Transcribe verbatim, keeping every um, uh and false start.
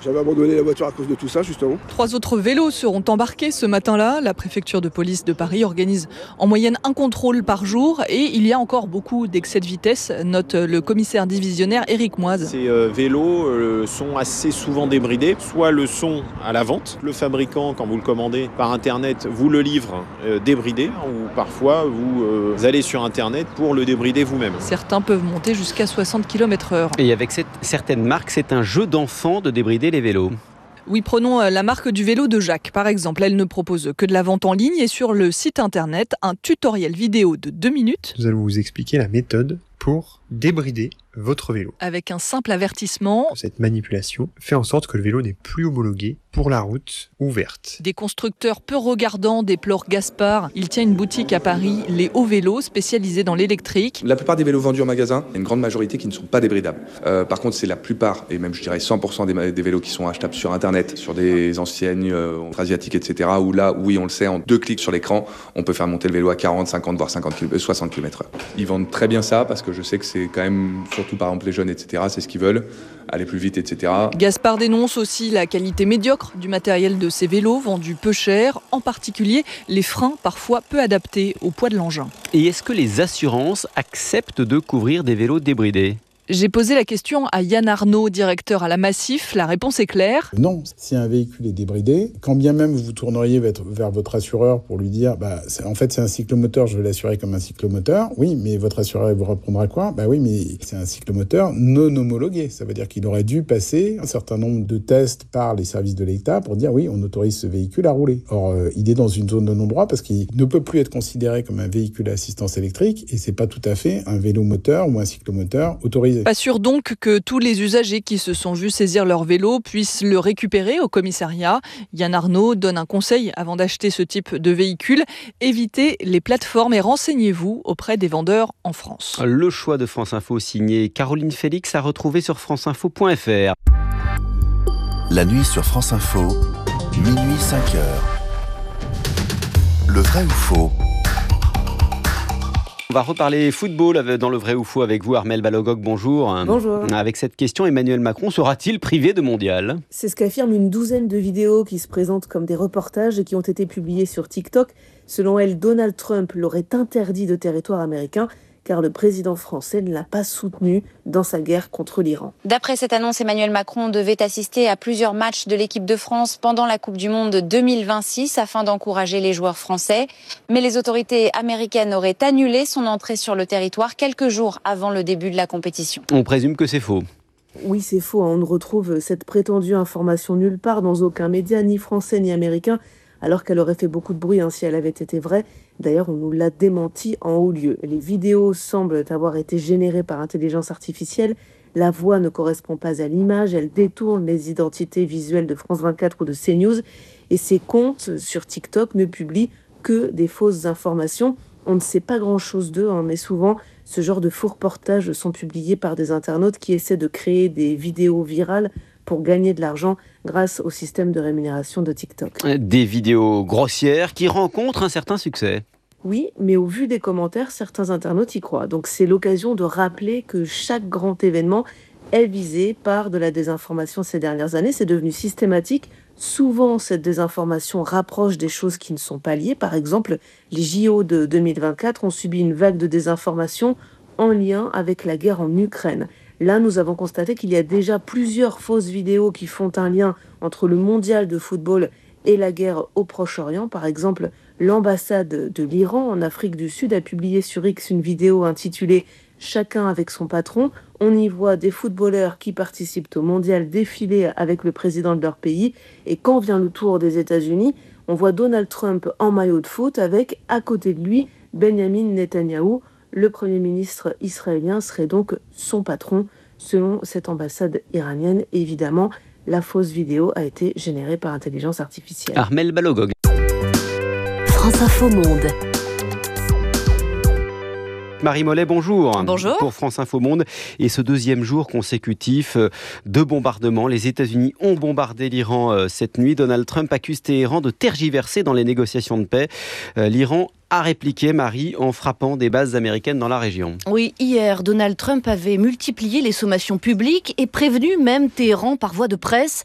J'avais abandonné la voiture à cause de tout ça, justement. Trois autres vélos seront embarqués ce matin-là. La préfecture de police de Paris organise en moyenne un contrôle par jour et il y a encore beaucoup d'excès de vitesse, note le commissaire divisionnaire Éric Moise. Ces euh, vélos euh, sont assez souvent débridés, soit le sont à la vente. Le fabricant, quand vous le commandez par internet, vous le livre euh, débridé, ou parfois vous, euh, vous allez sur internet pour le débrider vous-même. Certains peuvent monter jusqu'à soixante kilomètres heure. Et avec cette, certaines marques, c'est un jeu d'enfant de débrider les vélos. Oui, prenons la marque du vélo de Jacques, par exemple. Elle ne propose que de la vente en ligne et sur le site internet, un tutoriel vidéo de deux minutes. Nous allons vous expliquer la méthode pour débrider votre vélo. Avec un simple avertissement. Cette manipulation fait en sorte que le vélo n'est plus homologué pour la route ouverte. Des constructeurs peu regardants, déplore Gaspard. Il tient une boutique à Paris, les hauts vélos, spécialisés dans l'électrique. La plupart des vélos vendus en magasin, il y a une grande majorité qui ne sont pas débridables. Euh, par contre, c'est la plupart, et même je dirais cent pour cent des, des vélos qui sont achetables sur Internet, sur des enseignes euh, asiatiques, et cetera, où là, oui, on le sait, en deux clics sur l'écran, on peut faire monter le vélo à quarante, cinquante, voire cinquante, soixante kilomètres heure. Ils vendent très bien ça, parce que je sais que c'est quand même, surtout par exemple les jeunes, et cetera, c'est ce qu'ils veulent, aller plus vite, et cetera. Gaspard dénonce aussi la qualité médiocre du matériel de ces vélos, vendus peu cher, en particulier les freins parfois peu adaptés au poids de l'engin. Et est-ce que les assurances acceptent de couvrir des vélos débridés ? J'ai posé la question à Yann Arnaud, directeur à la Massif. La réponse est claire. Non, si un véhicule est débridé, quand bien même vous vous tourneriez vers votre assureur pour lui dire bah, « en fait c'est un cyclomoteur, je vais l'assurer comme un cyclomoteur », oui, mais votre assureur vous répondra quoi ? Bah oui, mais c'est un cyclomoteur non homologué. Ça veut dire qu'il aurait dû passer un certain nombre de tests par les services de l'État pour dire « oui, on autorise ce véhicule à rouler ». Or, euh, il est dans une zone de non-droit parce qu'il ne peut plus être considéré comme un véhicule à assistance électrique et c'est pas tout à fait un vélo-moteur ou un cyclomoteur autorisé. Pas sûr donc que tous les usagers qui se sont vus saisir leur vélo puissent le récupérer au commissariat. Yann Arnaud donne un conseil avant d'acheter ce type de véhicule. Évitez les plateformes et renseignez-vous auprès des vendeurs en France. Le choix de France Info signé Caroline Félix à retrouver sur franceinfo point f r. La nuit sur France Info, minuit cinq heures. Le vrai ou faux ? On va reparler football dans le vrai ou faux avec vous, Armelle Balogog, bonjour. Bonjour. Avec cette question, Emmanuel Macron sera-t-il privé de mondial ? C'est ce qu'affirme une douzaine de vidéos qui se présentent comme des reportages et qui ont été publiées sur TikTok. Selon elle, Donald Trump l'aurait interdit de territoire américain car le président français ne l'a pas soutenu dans sa guerre contre l'Iran. D'après cette annonce, Emmanuel Macron devait assister à plusieurs matchs de l'équipe de France pendant la Coupe du Monde deux mille vingt-six afin d'encourager les joueurs français. Mais les autorités américaines auraient annulé son entrée sur le territoire quelques jours avant le début de la compétition. On présume que c'est faux. Oui, c'est faux. On ne retrouve cette prétendue information nulle part dans aucun média, ni français ni américain, alors qu'elle aurait fait beaucoup de bruit hein, si elle avait été vraie. D'ailleurs, on nous l'a démenti en haut lieu. Les vidéos semblent avoir été générées par intelligence artificielle. La voix ne correspond pas à l'image. Elle détourne les identités visuelles de France vingt-quatre ou de CNews. Et ces comptes sur TikTok ne publient que des fausses informations. On ne sait pas grand-chose d'eux, hein, mais souvent, ce genre de faux reportages sont publiés par des internautes qui essaient de créer des vidéos virales pour gagner de l'argent grâce au système de rémunération de TikTok. Des vidéos grossières qui rencontrent un certain succès. Oui, mais au vu des commentaires, certains internautes y croient. Donc c'est l'occasion de rappeler que chaque grand événement est visé par de la désinformation ces dernières années. C'est devenu systématique. Souvent, cette désinformation rapproche des choses qui ne sont pas liées. Par exemple, les J O de deux mille vingt-quatre ont subi une vague de désinformation en lien avec la guerre en Ukraine. Là, nous avons constaté qu'il y a déjà plusieurs fausses vidéos qui font un lien entre le mondial de football et la guerre au Proche-Orient. Par exemple, l'ambassade de l'Iran en Afrique du Sud a publié sur X une vidéo intitulée « Chacun avec son patron ». On y voit des footballeurs qui participent au mondial défiler avec le président de leur pays. Et quand vient le tour des États-Unis, on voit Donald Trump en maillot de foot avec, à côté de lui, Benjamin Netanyahou. Le Premier ministre israélien serait donc son patron, selon cette ambassade iranienne. Évidemment, la fausse vidéo a été générée par intelligence artificielle. Armelle Balogog. France Info Monde. Marie Mollet, bonjour. Bonjour. Pour France Info Monde. Et ce deuxième jour consécutif de bombardements. Les États-Unis ont bombardé l'Iran cette nuit. Donald Trump accuse Téhéran de tergiverser dans les négociations de paix. L'Iran a répliqué, Marie, en frappant des bases américaines dans la région. Oui, hier, Donald Trump avait multiplié les sommations publiques et prévenu même Téhéran par voie de presse.